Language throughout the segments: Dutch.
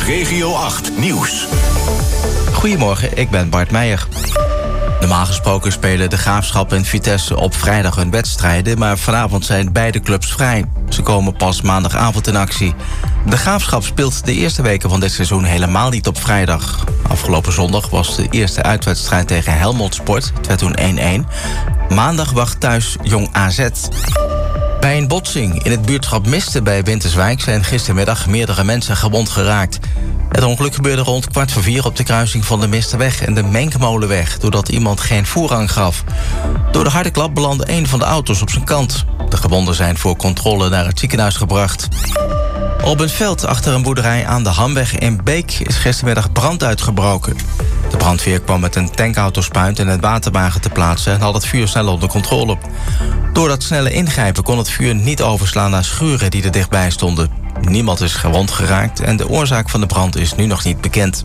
Regio 8 Nieuws. Goedemorgen, ik ben Bart Meijer. Normaal gesproken spelen de Graafschap en Vitesse op vrijdag hun wedstrijden, maar vanavond zijn beide clubs vrij. Ze komen pas maandagavond in actie. De Graafschap speelt de eerste weken van dit seizoen helemaal niet op vrijdag. Afgelopen zondag was de eerste uitwedstrijd tegen Helmond Sport. Het werd toen 1-1. Maandag wacht thuis Jong AZ. Bij een botsing in het buurtschap Miste bij Winterswijk zijn gistermiddag meerdere mensen gewond geraakt. Het ongeluk gebeurde rond 3:15 op de kruising van de Misterweg en de Menkmolenweg, doordat iemand geen voorrang gaf. Door de harde klap belandde een van de auto's op zijn kant. De gewonden zijn voor controle naar het ziekenhuis gebracht. Op een veld achter een boerderij aan de Hamweg in Beek is gistermiddag brand uitgebroken. De brandweer kwam met een tankauto-spuit en een waterwagen te plaatsen en had het vuur snel onder controle. Door dat snelle ingrijpen kon het vuur niet overslaan naar schuren die er dichtbij stonden. Niemand is gewond geraakt en de oorzaak van de brand is nu nog niet bekend.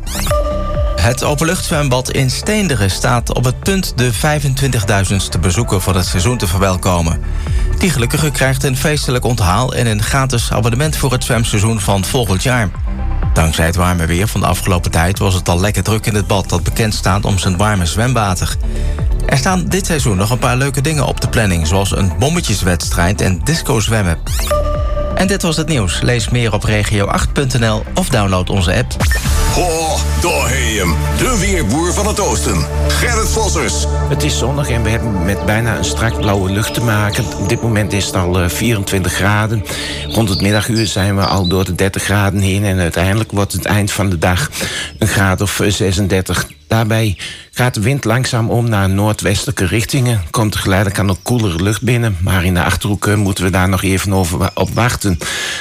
Het openluchtzwembad in Steenderen staat op het punt de 25.000ste bezoeker van het seizoen te verwelkomen. Die gelukkige krijgt een feestelijk onthaal en een gratis abonnement voor het zwemseizoen van volgend jaar. Dankzij het warme weer van de afgelopen tijd was het al lekker druk in het bad dat bekend staat om zijn warme zwemwater. Er staan dit seizoen nog een paar leuke dingen op de planning, zoals een bommetjeswedstrijd en disco zwemmen. En dit was het nieuws. Lees meer op regio8.nl of download onze app. Ho, daar heb je hem. De weerboer van het oosten. Gerrit Vossers. Het is zonnig en we hebben met bijna een strak blauwe lucht te maken. Op dit moment is het al 24 graden. Rond het middaguur zijn we al door de 30 graden heen. En uiteindelijk wordt het eind van de dag een graad of 36. Daarbij gaat de wind langzaam om naar noordwestelijke richtingen. Komt geleidelijk aan ook koelere lucht binnen. Maar in de Achterhoek moeten we daar nog even op wachten.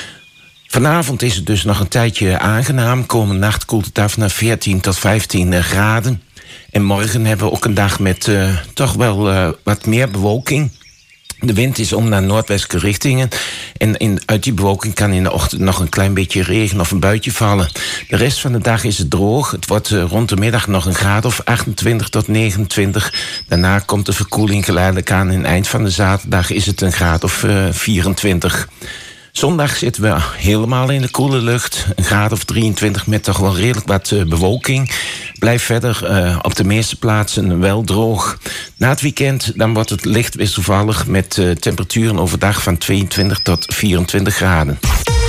Vanavond is het dus nog een tijdje aangenaam. Komende nacht koelt het af naar 14 tot 15 graden. En morgen hebben we ook een dag met toch wel wat meer bewolking. De wind is om naar noordwestelijke richtingen. En uit die bewolking kan in de ochtend nog een klein beetje regen of een buitje vallen. De rest van de dag is het droog. Het wordt rond de middag nog een graad of 28 tot 29. Daarna komt de verkoeling geleidelijk aan. En eind van de zaterdag is het een graad of 24. Zondag zitten we helemaal in de koele lucht. Een graad of 23 met toch wel redelijk wat bewolking. Blijft verder op de meeste plaatsen wel droog. Na het weekend dan wordt het licht wisselvallig met temperaturen overdag van 22 tot 24 graden.